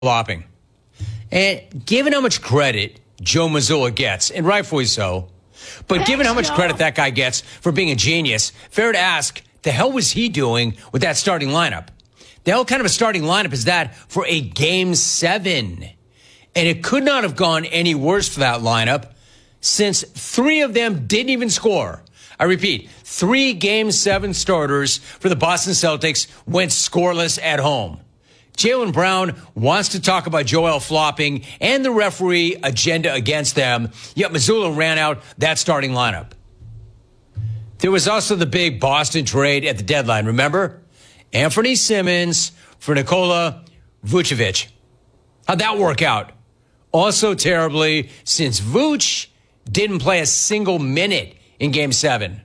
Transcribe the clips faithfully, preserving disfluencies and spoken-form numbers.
flopping. And given how much credit Joe Mazzulla gets, and rightfully so, but Thanks, given how much Joe. credit that guy gets for being a genius, fair to ask, the hell was he doing with that starting lineup? The hell kind of a starting lineup is that for a game seven? And it could not have gone any worse for that lineup since three of them didn't even score. I repeat, three game seven starters for the Boston Celtics went scoreless at home. Jaylen Brown wants to talk about Joel flopping and the referee agenda against them, yet Mazzulla ran out that starting lineup. There was also the big Boston trade at the deadline, remember? Anthony Simmons for Nikola Vucevic. How'd that work out? Also terribly, since Vuce didn't play a single minute in Game seven.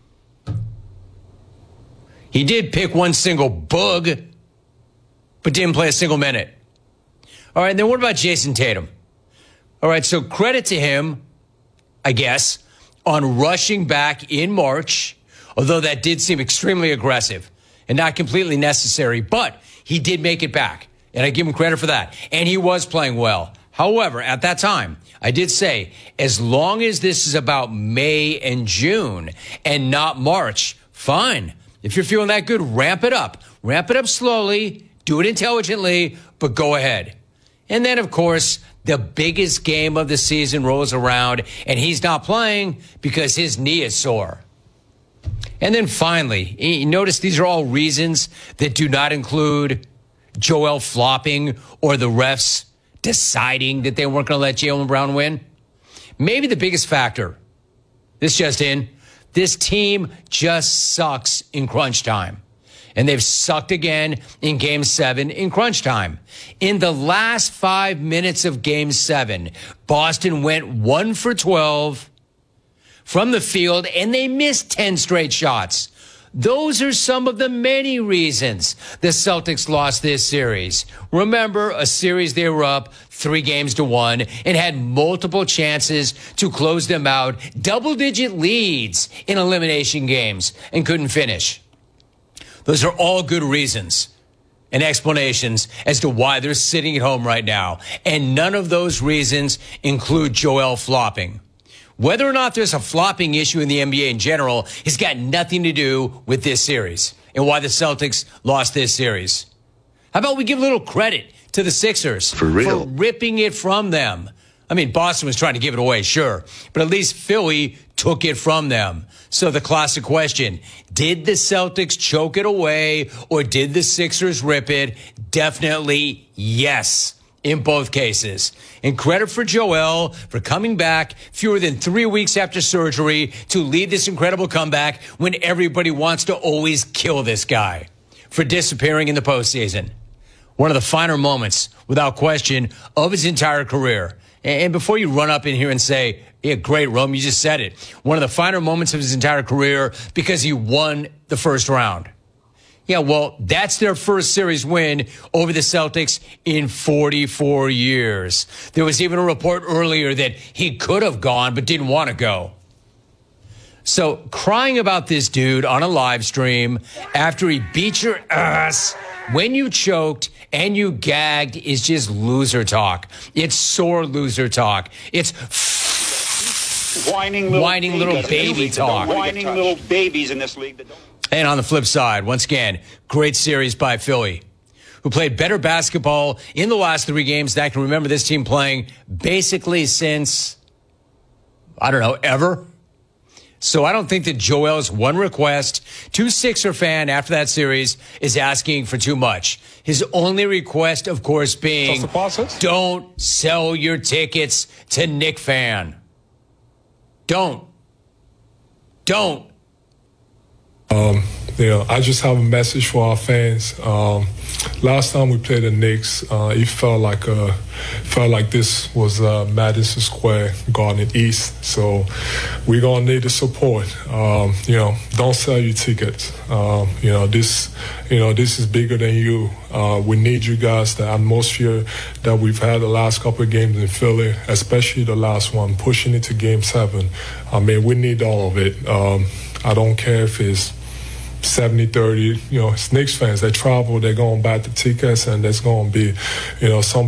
He did pick one single bug, but didn't play a single minute. All right, then what about Jason Tatum? All right, so credit to him, I guess, on rushing back in March, although that did seem extremely aggressive and not completely necessary, but he did make it back, and I give him credit for that. And he was playing well. However, at that time, I did say, as long as this is about May and June and not March, fine. If you're feeling that good, ramp it up. Ramp it up slowly, do it intelligently, but go ahead. And then, of course, the biggest game of the season rolls around, and he's not playing because his knee is sore. And then finally, you notice these are all reasons that do not include Joel flopping or the refs deciding that they weren't going to let Jaylen Brown win. Maybe the biggest factor, this just in, this team just sucks in crunch time. And they've sucked again in Game seven in crunch time. In the last five minutes of Game seven, Boston went one for twelve from the field, and they missed ten straight shots. Those are some of the many reasons the Celtics lost this series. Remember, a series they were up three games to one and had multiple chances to close them out, double-digit leads in elimination games, and couldn't finish. Those are all good reasons and explanations as to why they're sitting at home right now. And none of those reasons include Joel flopping. Whether or not there's a flopping issue in the N B A in general has got nothing to do with this series and why the Celtics lost this series. How about we give a little credit to the Sixers for, real? for ripping it from them? I mean, Boston was trying to give it away, sure, but at least Philly took it from them. So the classic question, did the Celtics choke it away or did the Sixers rip it? Definitely yes. In both cases. And credit for Joel for coming back fewer than three weeks after surgery to lead this incredible comeback when everybody wants to always kill this guy for disappearing in the postseason. One of the finer moments, without question, of his entire career. And before you run up in here and say, yeah, great, Rome, you just said it. One of the finer moments of his entire career because he won the first round. Yeah, well, that's their first series win over the Celtics in forty-four years. There was even a report earlier that he could have gone but didn't want to go. So crying about this dude on a live stream after he beat your ass when you choked and you gagged is just loser talk. It's sore loser talk. It's whining little, whining little baby talk. Whining little babies in this league that don't. And on the flip side, once again, great series by Philly, who played better basketball in the last three games than I can remember this team playing basically since, I don't know, ever. So I don't think that Joel's one request to Sixer fan after that series is asking for too much. His only request, of course, being don't sell your tickets to Knick fan. Don't. Don't. Um, you know, I just have a message for our fans. Um, last time we played the Knicks, uh, it felt like uh, felt like this was uh, Madison Square Garden East. So we're gonna need the support. Um, you know, don't sell your tickets. Um, you know, this, you know, this is bigger than you. Uh, we need you guys. The atmosphere that we've had the last couple of games in Philly, especially the last one, pushing it to Game Seven. I mean, we need all of it. Um, I don't care if it's seventy thirty. You know, it's Knicks fans. They travel, they're going to buy the tickets, and there's going to be, you know, some